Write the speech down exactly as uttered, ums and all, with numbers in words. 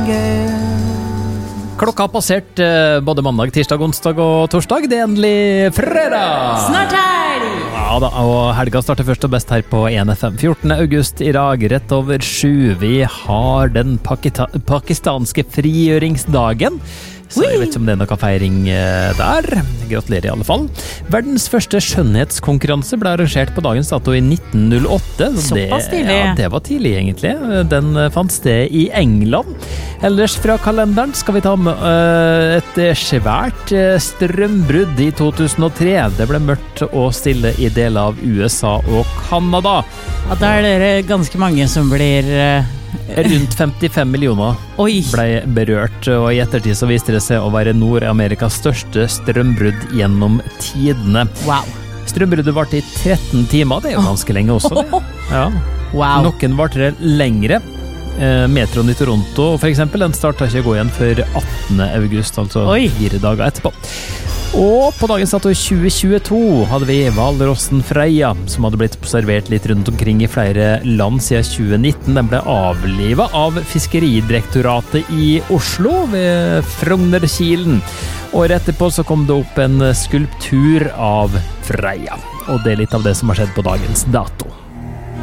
Klokka har passert eh, både mandag, tirsdag, onsdag og torsdag. Det er endelig fredag! Snart helg! Ja da, og helga starter først og best her på en F M. fjortende august i dag, rett over sju. Vi har den pakita- pakistanske frigjøringsdagen. Så jeg vet ikke om det er noe feiring der. Gratulerer i alle fall. Verdens første skjønnhetskonkurranse ble arrangert på dagens dato i nitten null åtte. Såpass tidlig. Ja, det var tidlig egentlig. Den fant sted i England. Ellers fra kalenderen skal vi ta med uh, et svært strømbrudd i to tusen og tre. Det ble mørkt og stille i deler av U S A og Canada. Ja, da er det ganske mange som blir... Uh Rundt femtifem millioner Oi. ble berørt, og i ettertid så viste det seg å være Nord-Amerikas største strømbrudd gjennom tidene. Wow. Strømbruddet varte i tretten timer, det er jo ganske lenge også. Det. Ja. Wow. Noen varte lengre. Metroen i Toronto for eksempel, den startet ikke å gå igjen før attende august, altså Oi. fire dager etterpå. Og på dagens dato i tjue tjueto hadde vi hvalrossen Freia, som hadde blitt observert litt rundt omkring i flere land siden tjue nitten. Den ble avlivet av Fiskeridirektoratet i Oslo ved Frognerkilen. Året etterpå så kom det opp en skulptur av Freia. Og det er litt av det som har skjedd på dagens dato.